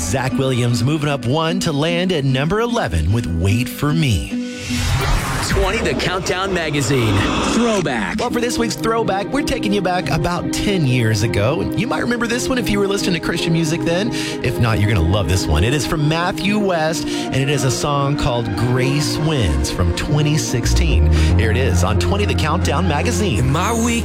Zach Williams moving up one to land at number 11 with Wait For Me. 20 The Countdown Magazine. Throwback. Well, for this week's Throwback, we're taking you back about 10 years ago. You might remember this one if you were listening to Christian music then. If not, you're going to love this one. It is from Matthew West, and it is a song called Grace Wins from 2016. Here it is on 20 The Countdown Magazine. In my weak